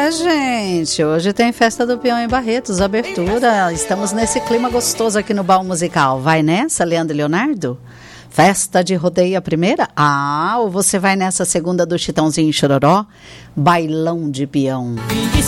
gente, hoje tem festa do peão em Barretos, abertura. Estamos nesse clima gostoso aqui no Baú Musical. Vai nessa, Leandro e Leonardo? Festa de rodeio a primeira? Ou você vai nessa segunda do Chitãozinho e Chororó? Bailão de peão. Fim de